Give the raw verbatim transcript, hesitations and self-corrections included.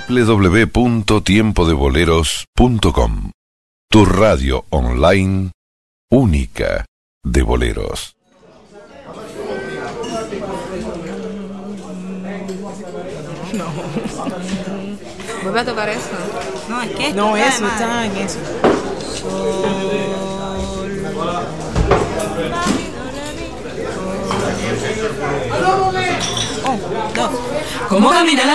w w w punto tiempo de boleros punto com. Tu radio online única de boleros. No. Vuelve a tocar eso. No, es que No, eso, está en eso. Oh, dos. ¿Cómo camina la